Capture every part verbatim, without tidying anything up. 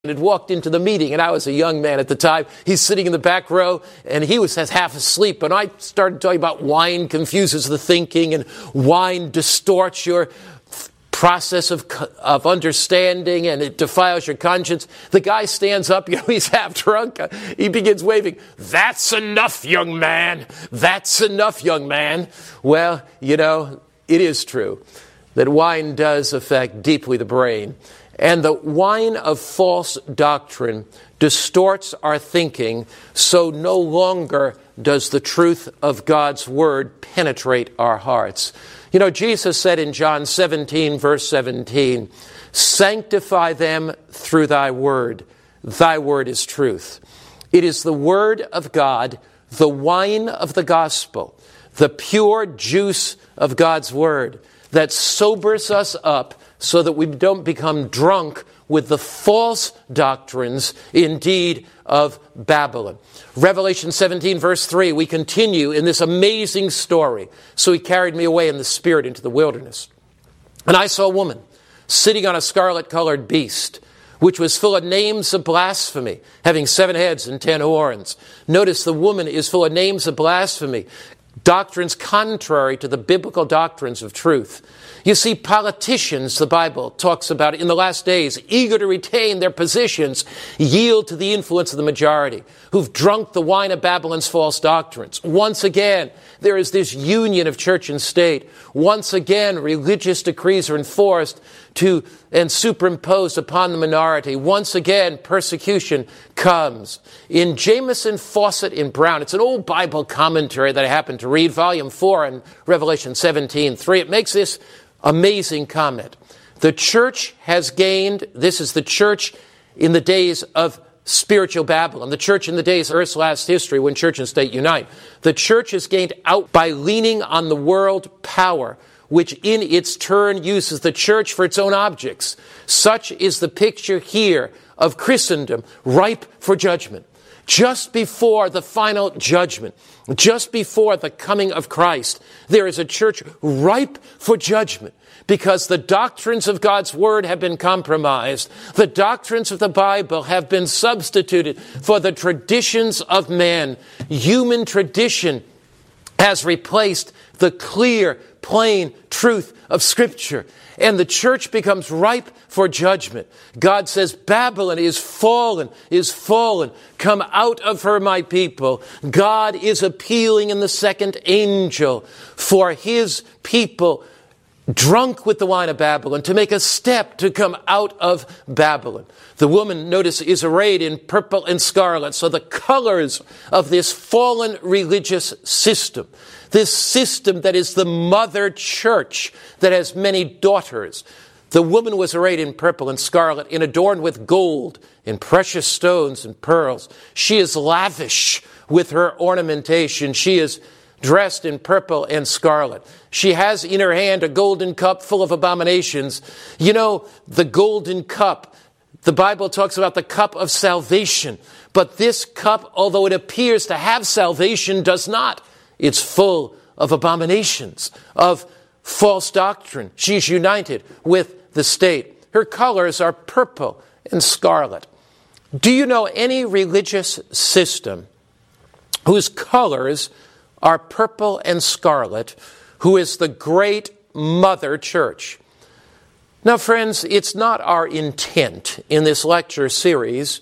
had walked into the meeting, and I was a young man at the time. He's sitting in the back row, and he was half asleep. And I started talking about wine confuses the thinking, and wine distorts your process of of understanding, and it defiles your conscience. The guy stands up, you know, he's half drunk. He begins waving, "That's enough, young man. That's enough, young man." Well, you know, it is true that wine does affect deeply the brain. And the wine of false doctrine distorts our thinking, so no longer does the truth of God's word penetrate our hearts. You know, Jesus said in John seventeen, verse seventeen, "Sanctify them through thy word. Thy word is truth." It is the word of God, the wine of the gospel, the pure juice of God's word that sobers us up so that we don't become drunk with the false doctrines, indeed, of Babylon. Revelation seventeen, verse three, we continue in this amazing story. "So he carried me away in the spirit into the wilderness. And I saw a woman sitting on a scarlet-colored beast, which was full of names of blasphemy, having seven heads and ten horns." Notice the woman is full of names of blasphemy, doctrines contrary to the biblical doctrines of truth. You see, politicians, the Bible talks about in the last days, eager to retain their positions, yield to the influence of the majority, who've drunk the wine of Babylon's false doctrines. Once again, there is this union of church and state. Once again, religious decrees are enforced to and superimposed upon the minority. Once again, persecution comes. In Jameson, Fawcett, and Brown, it's an old Bible commentary that I happened to read, volume four in Revelation seventeen, three. It makes this amazing comment. The church has gained, this is the church in the days of spiritual Babylon, the church in the days of Earth's last history when church and state unite. The church has gained out by leaning on the world power, which in its turn uses the church for its own objects. Such is the picture here of Christendom, ripe for judgment. Just before the final judgment, just before the coming of Christ, there is a church ripe for judgment because the doctrines of God's word have been compromised. The doctrines of the Bible have been substituted for the traditions of men. Human tradition has replaced the clear, plain truth of Scripture. And the church becomes ripe for judgment. God says, "Babylon is fallen, is fallen. Come out of her, my people." God is appealing in the second angel for his people drunk with the wine of Babylon to make a step to come out of Babylon. The woman, notice, is arrayed in purple and scarlet. So the colors of this fallen religious system, this system that is the mother church that has many daughters. The woman was arrayed in purple and scarlet and adorned with gold and precious stones and pearls. She is lavish with her ornamentation. She is dressed in purple and scarlet. She has in her hand a golden cup full of abominations. You know, the golden cup, the Bible talks about the cup of salvation. But this cup, although it appears to have salvation, does not. It's full of abominations, of false doctrine. She's united with the state. Her colors are purple and scarlet. Do you know any religious system whose colors are purple and scarlet, who is the great mother church? Now, friends, it's not our intent in this lecture series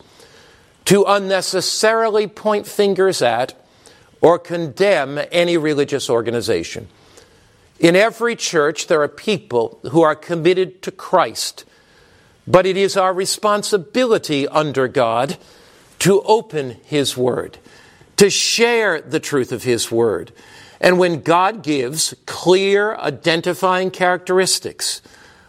to unnecessarily point fingers at or condemn any religious organization. In every church, there are people who are committed to Christ, but it is our responsibility under God to open His Word, to share the truth of His Word. And when God gives clear identifying characteristics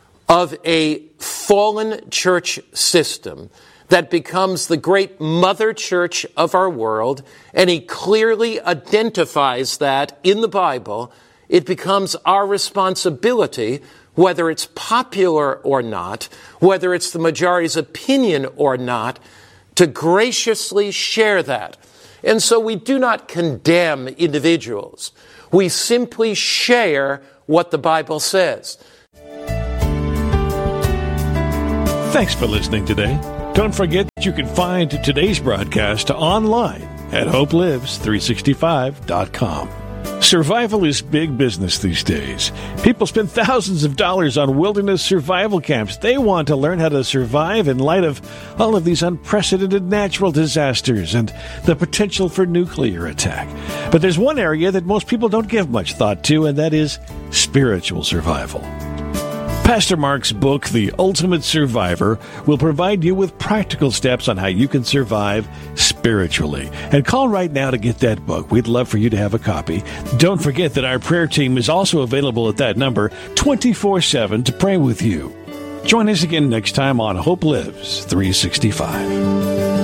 of a fallen church system that becomes the great mother church of our world, and He clearly identifies that in the Bible, it becomes our responsibility, whether it's popular or not, whether it's the majority's opinion or not, to graciously share that. And so we do not condemn individuals. We simply share what the Bible says. Thanks for listening today. Don't forget that you can find today's broadcast online at hope lives three sixty-five dot com. Survival is big business these days. People spend thousands of dollars on wilderness survival camps. They want to learn how to survive in light of all of these unprecedented natural disasters and the potential for nuclear attack. But there's one area that most people don't give much thought to, and that is spiritual survival. Pastor Mark's book, The Ultimate Survivor, will provide you with practical steps on how you can survive spiritually. And call right now to get that book. We'd love for you to have a copy. Don't forget that our prayer team is also available at that number twenty-four seven to pray with you. Join us again next time on Hope Lives three sixty-five.